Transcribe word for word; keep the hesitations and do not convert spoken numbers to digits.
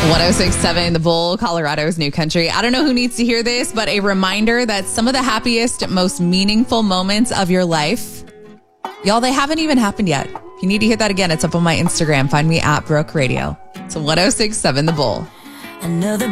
one oh six point seven The Bull, Colorado's new country. I don't know who needs to hear this, but a reminder that some of the happiest, most meaningful moments of your life, y'all, they haven't even happened yet. If you need to hear that again, it's up on my Instagram. Find me at Brooke Radio. It's one oh six point seven The Bull. Another